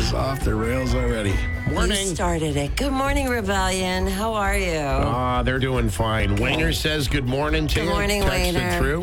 is off the rails already. Morning. You started it. Good morning, Rebellion. How are you? They're doing fine. Wayner says good morning to you. Good morning, Texted Wayner. through.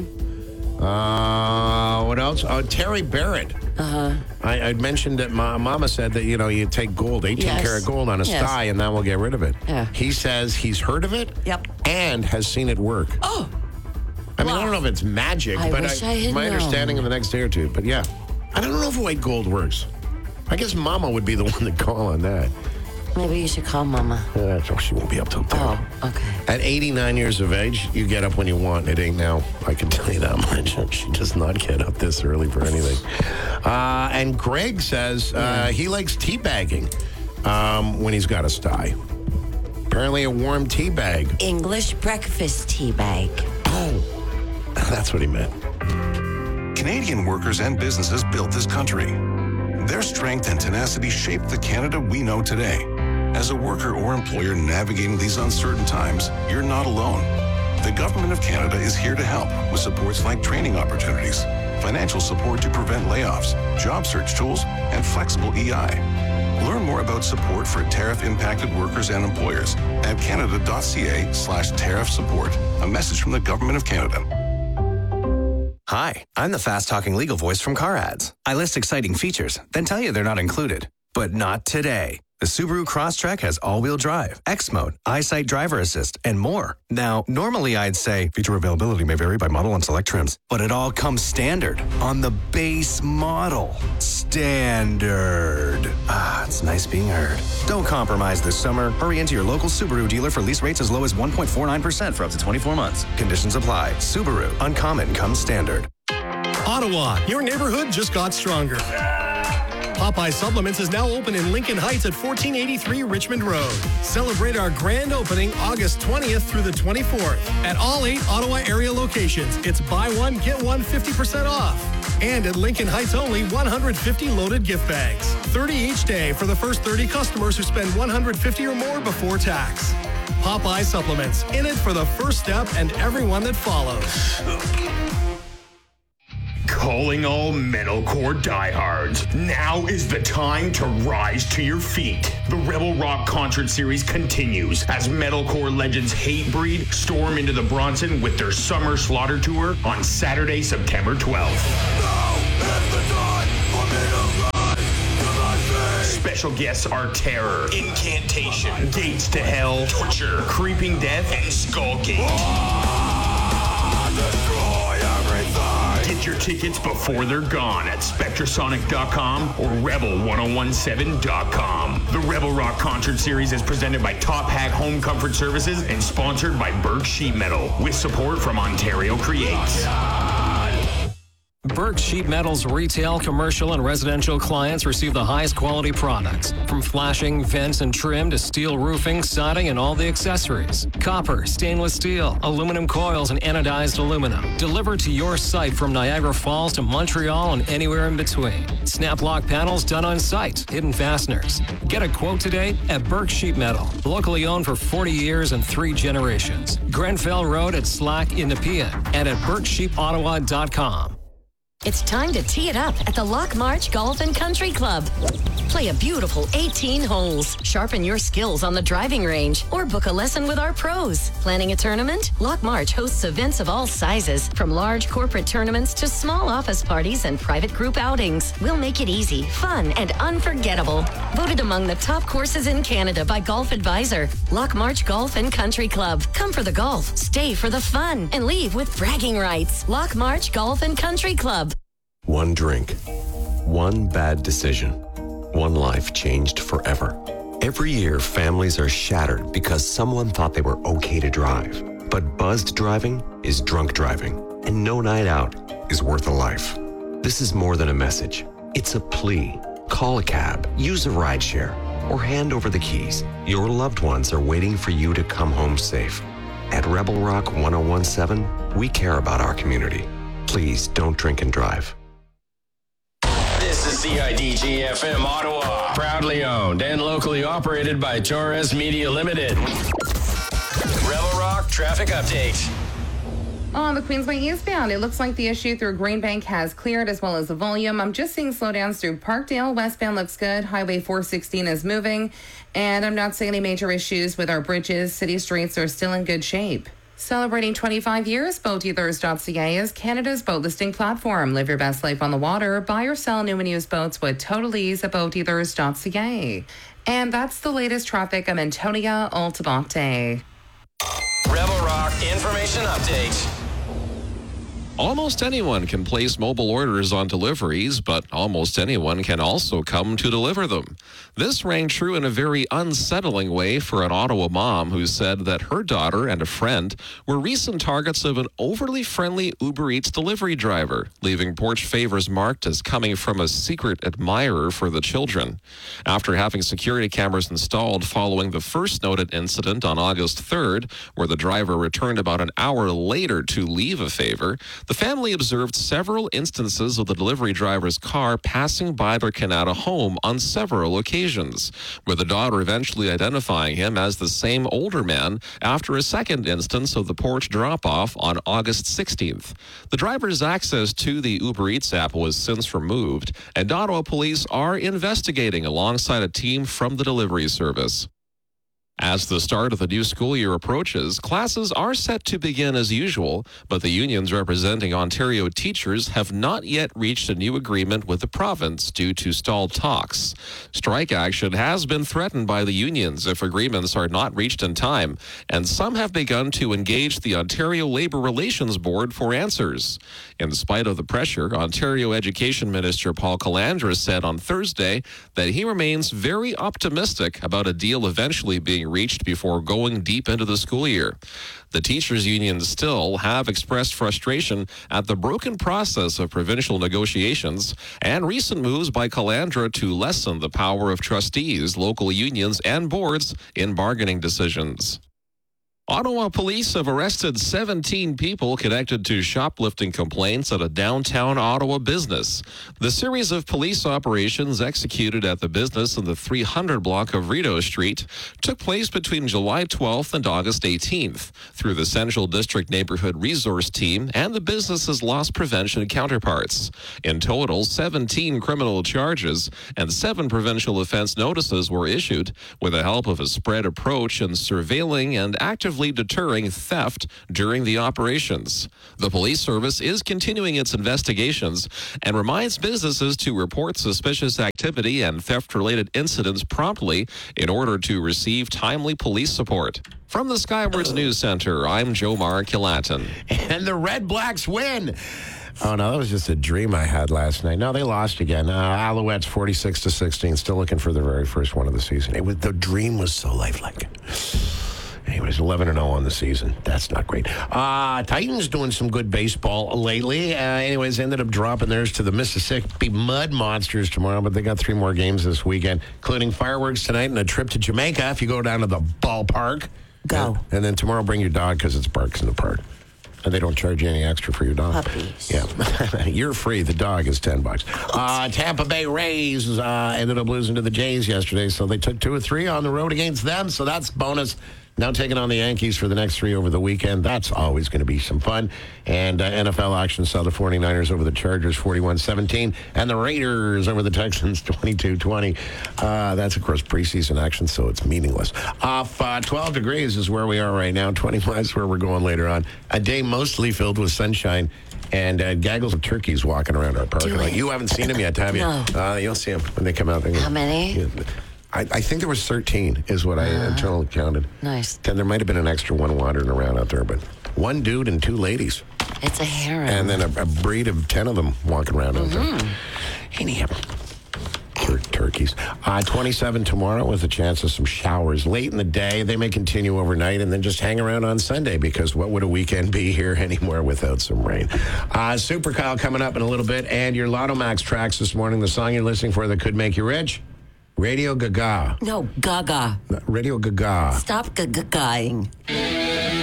What else? Terry Barrett. I mentioned that Mama said that, you take gold, 18 karat gold on a thigh, and that will get rid of it. Yeah. He says he's heard of it and has seen it work. Oh. I mean, I don't know if it's magic, I but wish I had my known. understanding in the next day or two. But yeah, I don't know if white gold works. I guess Mama would be the one to call on that. Maybe you should call Mama. She won't be up till 10. Oh, okay. At 89 years of age, you get up when you want. It ain't now. I can tell you that much. She does not get up this early for anything. And Greg says he likes teabagging when he's got a sty. Apparently a warm tea bag. English breakfast tea bag. Oh, that's what he meant. Canadian workers and businesses built this country. Their strength and tenacity shaped the Canada we know today. As a worker or employer navigating these uncertain times, you're not alone. The Government of Canada is here to help with supports like training opportunities, financial support to prevent layoffs, job search tools, and flexible EI. Learn more about support for tariff-impacted workers and employers at canada.ca/tariff support. A message from the Government of Canada. Hi, I'm the fast-talking legal voice from Car Ads. I list exciting features, then tell you they're not included. But not today. The Subaru Crosstrek has all-wheel drive, X-Mode, EyeSight driver assist, and more. Now, normally I'd say feature availability may vary by model and select trims, but it all comes standard on the base model. Standard. It's nice being heard. Don't compromise this summer. Hurry into your local Subaru dealer for lease rates as low as 1.49% for up to 24 months. Conditions apply. Subaru. Uncommon comes standard. Ottawa, your neighborhood just got stronger. Popeye Supplements is now open in Lincoln Heights at 1483 Richmond Road. Celebrate our grand opening August 20th through the 24th. At all 8 Ottawa area locations, it's buy one, get one 50% off. And at Lincoln Heights only, 150 loaded gift bags. 30 each day for the first 30 customers who spend $150 or more before tax. Popeye Supplements, in it for the first step and everyone that follows. Calling all metalcore diehards. Now is the time to rise to your feet. The Rebel Rock Concert Series continues as metalcore legends Hatebreed storm into the Bronson with their Summer Slaughter Tour on Saturday, September 12th. Special guests are Terror, Incantation, Gates to Hell, Torture, Creeping Death, and Skullgate. Get your tickets before they're gone at SpectraSonic.com or Rebel1017.com. The Rebel Rock Concert Series is presented by Top Hat Home Comfort Services and sponsored by Burke Sheet Metal with support from Ontario Creates. Burke Sheet Metal's retail, commercial, and residential clients receive the highest quality products. From flashing, vents, and trim to steel roofing, siding, and all the accessories. Copper, stainless steel, aluminum coils, and anodized aluminum. Delivered to your site from Niagara Falls to Montreal and anywhere in between. Snap lock panels done on site. Hidden fasteners. Get a quote today at Burke Sheet Metal. Locally owned for 40 years and 3 generations. Grenfell Road at Slack in Nepean and at BurkeSheetOttawa.com. It's time to tee it up at the Lock March Golf and Country Club. Play a beautiful 18 holes, sharpen your skills on the driving range, or book a lesson with our pros. Planning a tournament? Lock March hosts events of all sizes, from large corporate tournaments to small office parties and private group outings. We'll make it easy, fun, and unforgettable. Voted among the top courses in Canada by Golf Advisor. Lock March Golf and Country Club. Come for the golf, stay for the fun, and leave with bragging rights. Lock March Golf and Country Club. One drink, one bad decision, one life changed forever. Every year, families are shattered because someone thought they were okay to drive. But buzzed driving is drunk driving, and no night out is worth a life. This is more than a message. It's a plea. Call a cab, use a rideshare, or hand over the keys. Your loved ones are waiting for you to come home safe. At Rebel Rock 1017, we care about our community. Please don't drink and drive. This is CIDG-FM Ottawa. Proudly owned and locally operated by Torres Media Limited. Rebel Rock Traffic Update. On the Queensway eastbound, it looks like the issue through Greenbank has cleared, as well as the volume. I'm just seeing slowdowns through Parkdale. Westbound looks good. Highway 416 is moving. And I'm not seeing any major issues with our bridges. City streets are still in good shape. Celebrating 25 years, BoatDealers.ca is Canada's boat listing platform. Live your best life on the water. Buy or sell new and used boats with total ease at BoatDealers.ca. And that's the latest traffic. I'm Antonia Altabate. Rebel Rock Information Update. Almost anyone can place mobile orders on deliveries, but almost anyone can also come to deliver them. This rang true in a very unsettling way for an Ottawa mom who said that her daughter and a friend were recent targets of an overly friendly Uber Eats delivery driver, leaving porch favors marked as coming from a secret admirer for the children. After having security cameras installed following the first noted incident on August 3rd, where the driver returned about an hour later to leave a favor, the family observed several instances of the delivery driver's car passing by their Canada home on several occasions, with the daughter eventually identifying him as the same older man after a second instance of the porch drop-off on August 16th. The driver's access to the Uber Eats app was since removed, and Ottawa police are investigating alongside a team from the delivery service. As the start of the new school year approaches, classes are set to begin as usual, but the unions representing Ontario teachers have not yet reached a new agreement with the province due to stalled talks. Strike action has been threatened by the unions if agreements are not reached in time, and some have begun to engage the Ontario Labour Relations Board for answers. In spite of the pressure, Ontario Education Minister Paul Calandra said on Thursday that he remains very optimistic about a deal eventually being reached before going deep into the school year. The teachers' unions still have expressed frustration at the broken process of provincial negotiations and recent moves by Calandra to lessen the power of trustees, local unions, and boards in bargaining decisions. Ottawa police have arrested 17 people connected to shoplifting complaints at a downtown Ottawa business. The series of police operations executed at the business in the 300 block of Rideau Street took place between July 12th and August 18th through the Central District Neighborhood Resource Team and the business's loss prevention counterparts. In total, 17 criminal charges and 7 provincial offense notices were issued with the help of a spread approach in surveilling and actively deterring theft during the operations. The police service is continuing its investigations and reminds businesses to report suspicious activity and theft-related incidents promptly in order to receive timely police support. From the Skywards News Center, I'm Jomar Kilatin. And the Red Blacks win. Oh, no, that was just a dream I had last night. No, they lost again. Alouettes 46-16, still looking for the very first one of the season. The dream was so lifelike. Anyways, 11-0 on the season. That's not great. Titans doing some good baseball lately. Anyways, ended up dropping theirs to the Mississippi Mud Monsters tomorrow, but they got 3 more games this weekend, including fireworks tonight and a trip to Jamaica if you go down to the ballpark. Go. And then tomorrow bring your dog because it's Barks in the Park. And they don't charge you any extra for your dog. Puppies. Yeah. You're free. The dog is $10. Tampa Bay Rays ended up losing to the Jays yesterday, so they took 2 of 3 on the road against them, so that's bonus. Now taking on the Yankees for the next 3 over the weekend. That's always going to be some fun. And NFL action saw the 49ers over the Chargers 41-17 and the Raiders over the Texans 22-20. That's, of course, preseason action, so it's meaningless. Off 12 degrees is where we are right now. 25 is where we're going later on. A day mostly filled with sunshine and gaggles of turkeys walking around our parking lot. You haven't seen them yet, have you? No. You'll see them when they come out. How many? Yeah. I think there was 13 is what I internally counted. Nice. And there might have been an extra one wandering around out there, but 1 dude and 2 ladies. It's a harem. And then a breed of 10 of them walking around out there. Anyhow, turkeys. 27 tomorrow with a chance of some showers late in the day. They may continue overnight and then just hang around on Sunday because what would a weekend be here anymore without some rain? Super Kyle coming up in a little bit. And your Lotto Max tracks this morning. The song you're listening for that could make you rich. Radio Gaga. No, Gaga. Radio Gaga. Stop gagaing.